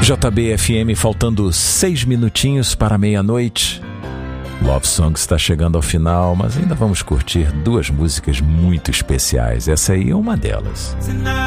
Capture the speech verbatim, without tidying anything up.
J B F M, faltando seis minutinhos para meia-noite. Love Song está chegando ao final, mas ainda vamos curtir duas músicas muito especiais. Essa aí é uma delas.